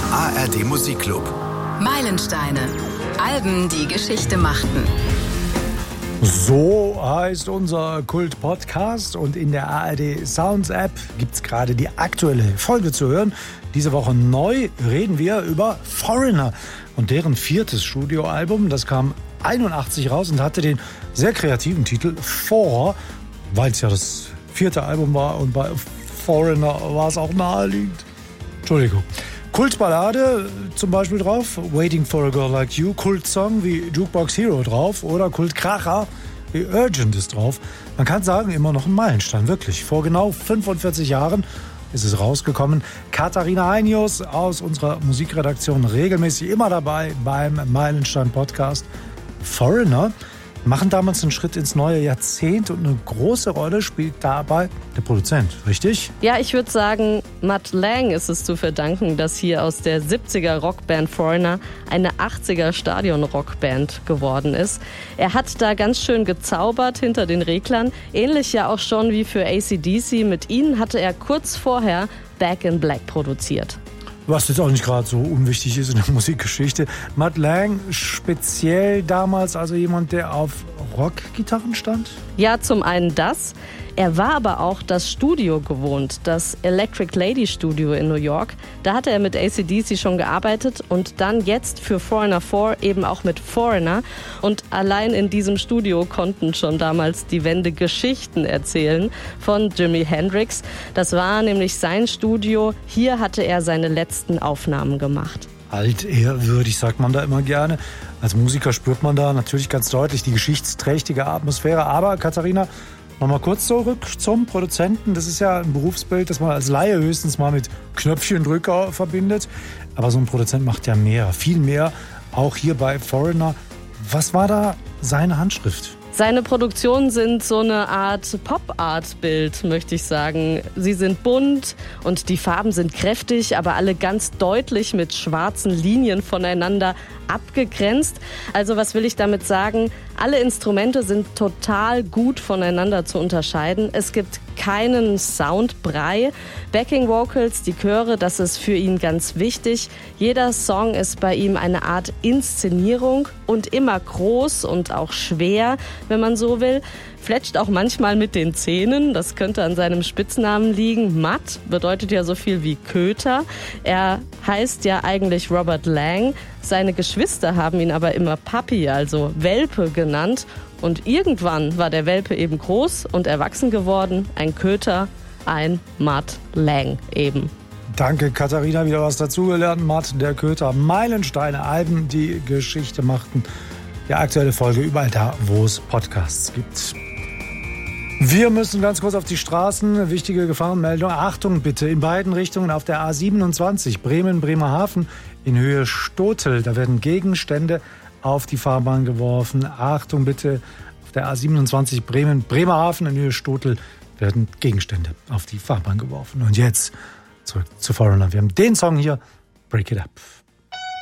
ARD Musikclub. Meilensteine. Alben, die Geschichte machten. So heißt unser Kult-Podcast und in der ARD Sounds App gibt es gerade die aktuelle Folge zu hören. Diese Woche neu reden wir über Foreigner und deren 4. Studioalbum. Das kam 81 raus und hatte den sehr kreativen Titel Four, weil es ja das 4. Album war und bei Foreigner war es auch naheliegend. Entschuldigung. Kultballade zum Beispiel drauf, Waiting for a Girl Like You, Kultsong wie Jukebox Hero drauf oder Kultkracher wie Urgent ist drauf. Man kann sagen, immer noch ein Meilenstein, wirklich. Vor genau 45 Jahren ist es rausgekommen. Katharina Heinius aus unserer Musikredaktion, regelmäßig immer dabei beim Meilenstein-Podcast. Foreigner machen damals einen Schritt ins neue Jahrzehnt und eine große Rolle spielt dabei der Produzent, richtig? Ja, ich würde sagen, Mutt Lange ist es zu verdanken, dass hier aus der 70er Rockband Foreigner eine 80er Stadion-Rockband geworden ist. Er hat da ganz schön gezaubert hinter den Reglern, ähnlich ja auch schon wie für AC/DC. Mit ihnen hatte er kurz vorher Back in Black produziert. Was jetzt auch nicht gerade so unwichtig ist in der Musikgeschichte. Mutt Lange speziell damals also jemand, der auf Rockgitarren stand? Ja, zum einen das. Er war aber auch das Studio gewohnt, das Electric Lady Studio in New York. Da hatte er mit AC/DC schon gearbeitet und dann jetzt für Foreigner 4 eben auch mit Foreigner. Und allein in diesem Studio konnten schon damals die Wände Geschichten erzählen von Jimi Hendrix. Das war nämlich sein Studio. Hier hatte er seine letzten Aufnahmen gemacht. Altehrwürdig, sagt man da immer gerne. Als Musiker spürt man da natürlich ganz deutlich die geschichtsträchtige Atmosphäre. Aber Katharina, nochmal kurz zurück zum Produzenten. Das ist ja ein Berufsbild, das man als Laie höchstens mal mit Knöpfchendrücker verbindet. Aber so ein Produzent macht ja mehr, viel mehr. Auch hier bei Foreigner. Was war da seine Handschrift? Seine Produktionen sind so eine Art Pop-Art-Bild, möchte ich sagen. Sie sind bunt und die Farben sind kräftig, aber alle ganz deutlich mit schwarzen Linien voneinander abgegrenzt. Also was will ich damit sagen? Alle Instrumente sind total gut voneinander zu unterscheiden. Es gibt keinen Soundbrei. Backing Vocals, die Chöre, das ist für ihn ganz wichtig. Jeder Song ist bei ihm eine Art Inszenierung und immer groß und auch schwer, wenn man so will. Fletscht auch manchmal mit den Zähnen, das könnte an seinem Spitznamen liegen. Mutt bedeutet ja so viel wie Köter. Er heißt ja eigentlich Robert Lange. Seine Geschwister haben ihn aber immer Papi, also Welpe genannt. Und irgendwann war der Welpe eben groß und erwachsen geworden. Ein Köter, ein Mutt Lange eben. Danke, Katharina, wieder was dazugelernt. Mutt, der Köter, Meilensteine, Alben, die Geschichte machten. Die aktuelle Folge überall da, wo es Podcasts gibt. Wir müssen ganz kurz auf die Straßen. Wichtige Gefahrenmeldung. Achtung bitte, in beiden Richtungen auf der A27 Bremen-Bremerhaven in Höhe Stotel. Da werden Gegenstände auf die Fahrbahn geworfen. Achtung bitte, auf der A27 Bremen-Bremerhaven in Höhe Stotel werden Gegenstände auf die Fahrbahn geworfen. Und jetzt zurück zu Foreigner. Wir haben den Song hier, Break It Up.